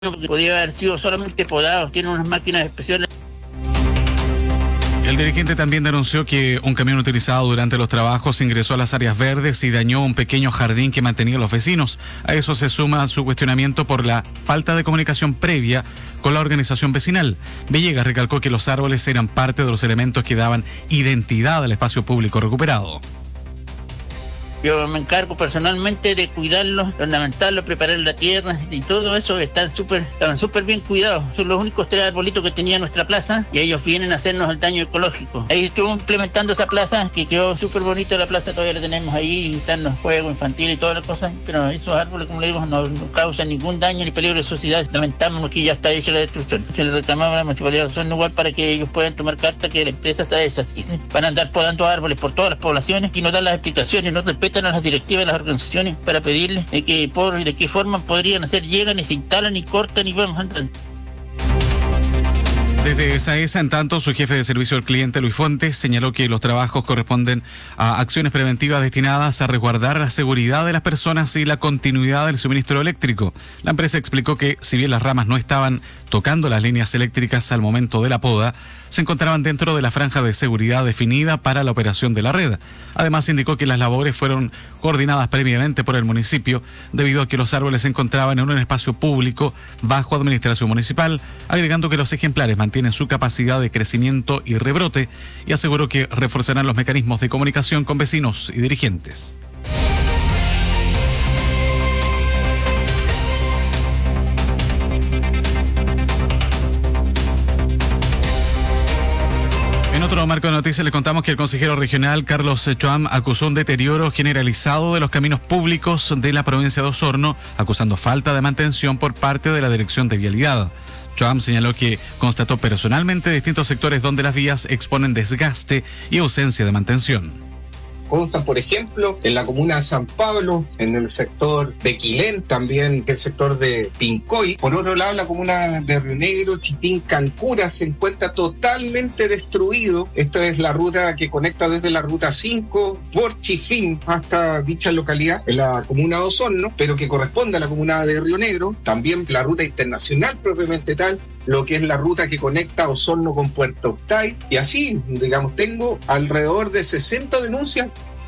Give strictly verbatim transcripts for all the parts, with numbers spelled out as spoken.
podría haber sido solamente podados, tienen unas máquinas especiales. El dirigente también denunció que un camión utilizado durante los trabajos ingresó a las áreas verdes y dañó un pequeño jardín que mantenían los vecinos. A eso se suma su cuestionamiento por la falta de comunicación previa con la organización vecinal. Villegas recalcó que los árboles eran parte de los elementos que daban identidad al espacio público recuperado. Yo me encargo personalmente de cuidarlos, ornamentarlos, preparar la tierra y todo eso, están súper estaban súper bien cuidados. Son los únicos tres arbolitos que tenía nuestra plaza y ellos vienen a hacernos el daño ecológico. Ahí estuvo implementando esa plaza, que quedó súper bonita la plaza, todavía la tenemos ahí, están los juegos infantiles y todas las cosas, pero esos árboles, como le digo, no, no causan ningún daño ni peligro de sociedad. Lamentamos que ya está hecha la destrucción. Se le reclamaba a la Municipalidad de Osorno igual para que ellos puedan tomar carta que la empresa está desasida. Van a andar podando árboles por todas las poblaciones y no dar las explicaciones, no respetan a las directivas de las organizaciones para pedirles de que por de qué forma podrían hacer, llegan y se instalan y cortan y vamos andando. Desde SAESA, en tanto, su jefe de servicio al cliente, Luis Fuentes, señaló que los trabajos corresponden a acciones preventivas destinadas a resguardar la seguridad de las personas y la continuidad del suministro eléctrico. La empresa explicó que, si bien las ramas no estaban tocando las líneas eléctricas al momento de la poda, se encontraban dentro de la franja de seguridad definida para la operación de la red. Además, indicó que las labores fueron coordinadas previamente por el municipio debido a que los árboles se encontraban en un espacio público bajo administración municipal, agregando que los ejemplares mantienen su capacidad de crecimiento y rebrote, y aseguró que reforzarán los mecanismos de comunicación con vecinos y dirigentes. En otro marco de noticias les contamos que el consejero regional Carlos Choam acusó un deterioro generalizado de los caminos públicos de la provincia de Osorno, acusando falta de mantención por parte de la Dirección de Vialidad. Choam señaló que constató personalmente distintos sectores donde las vías exponen desgaste y ausencia de mantención. Constan, por ejemplo, en la comuna de San Pablo, en el sector de Quilén, también el sector de Pincoy. Por otro lado, la comuna de Río Negro, Chipín, Cancura, se encuentra totalmente destruido. Esta es la ruta que conecta desde la ruta cinco por Chifín hasta dicha localidad, en la comuna de Osorno, pero que corresponde a la comuna de Río Negro. También la ruta internacional propiamente tal, lo que es la ruta que conecta Osorno con Puerto Octay. Y así, digamos, tengo alrededor de sesenta denuncias.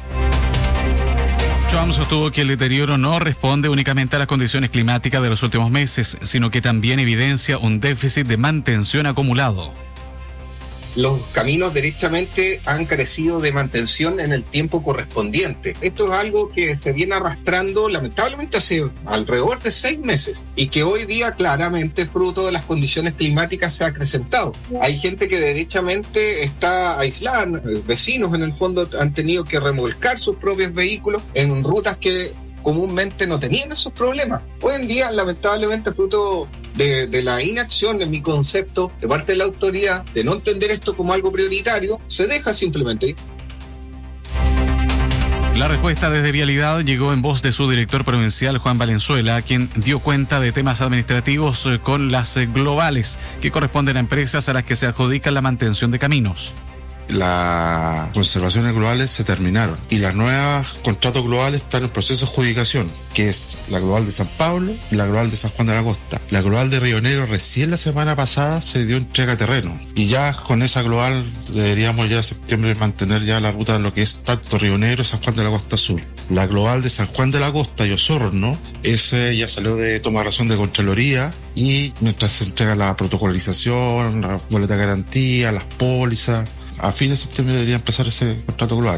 Choam sostuvo que el deterioro no responde únicamente a las condiciones climáticas de los últimos meses, sino que también evidencia un déficit de mantención acumulado. Los caminos derechamente han carecido de mantención en el tiempo correspondiente. Esto es algo que se viene arrastrando lamentablemente hace alrededor de seis meses y que hoy día claramente fruto de las condiciones climáticas se ha acrecentado. Hay gente que derechamente está aislada, vecinos en el fondo han tenido que remolcar sus propios vehículos en rutas que comúnmente no tenían esos problemas. Hoy en día, lamentablemente, fruto de, de la inacción, en mi concepto, de parte de la autoridad, de no entender esto como algo prioritario, se deja simplemente. La respuesta desde Vialidad llegó en voz de su director provincial, Juan Valenzuela, quien dio cuenta de temas administrativos con las globales, que corresponden a empresas a las que se adjudica la mantención de caminos. Las conservaciones globales se terminaron y las nuevas contratos globales están en proceso de adjudicación, que es la global de San Pablo y la global de San Juan de la Costa. La global de Río Negro recién la semana pasada se dio entrega terreno y ya con esa global deberíamos ya en septiembre mantener ya la ruta de lo que es tanto Río Negro y San Juan de la Costa Sur. La global de San Juan de la Costa y Osorno, ese ya salió de toma razón de Contraloría y mientras se entrega la protocolización, la boleta de garantía, las pólizas, a fines de septiembre debería empezar ese contrato global.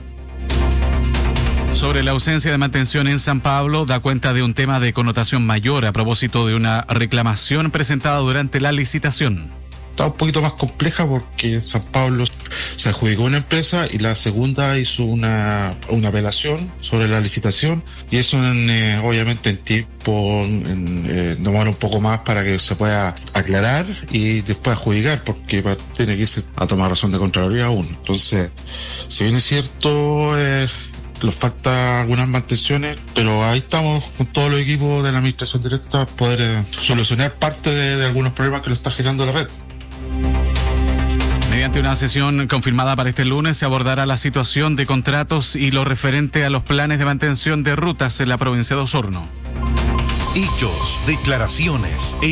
Sobre la ausencia de mantención en San Pablo, da cuenta de un tema de connotación mayor a propósito de una reclamación presentada durante la licitación. Está un poquito más compleja porque San Pablo se adjudicó una empresa y la segunda hizo una, una apelación sobre la licitación y eso en, eh, obviamente en tiempo en, eh, demora un poco más para que se pueda aclarar y después adjudicar porque tiene que irse a tomar razón de Contraloría aún. Entonces, si bien es cierto, eh, nos falta algunas mantenciones, pero ahí estamos con todos los equipos de la administración directa para poder eh, solucionar parte de, de algunos problemas que lo está generando la red. Mediante una sesión confirmada para este lunes se abordará la situación de contratos y lo referente a los planes de mantención de rutas en la provincia de Osorno. Hechos, declaraciones,